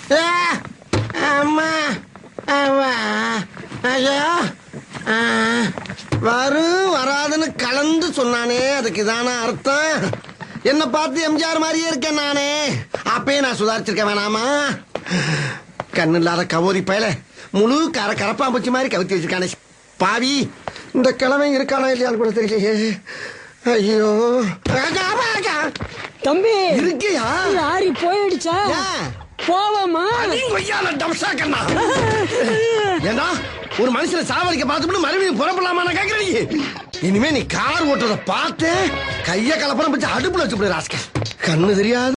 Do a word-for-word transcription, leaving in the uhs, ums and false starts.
அம்மா ஐயா வரும் வராதுன்னு கலந்து சொன்னானே, அதுக்கு இதான அர்த்தம்? என்ன பார்த்து எம்ஜிஆர் மாதிரியே இருக்கேன் நானே. அப்பயே நான் சுதாரிச்சிருக்கேன் வேணாமா? கண்ணு இல்லாத கவோரி பயல முழு கர கரப்பாம்பூச்சி மாதிரி கவுத்தி வச்சிருக்கானே பாவி. இந்த கிழமை இருக்கானா இல்லையான்னு கூட தெரியலையே. ஐயோ தம்பி இருக்கியா? லாரி போயிடுச்சா? போவோமா? ஏண்டா ஒரு மனுஷனை சாவடிக்க பார்த்து மறுபடியும் புறப்படலாமா நான் கேக்குறேன். இனிமே நீ கார் ஓட்டுறத பார்த்து கைய கலப்படம் வச்சு அடுப்புல வச்சு ராஸ்கல். கண்ணு தெரியாது.